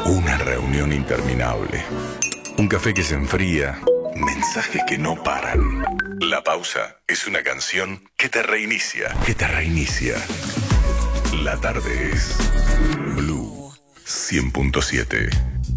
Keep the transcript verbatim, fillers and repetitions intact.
Una reunión interminable. Un café que se enfría. Mensajes que no paran. La pausa es una canción que te reinicia, que te reinicia. La tarde es Blue cien punto siete.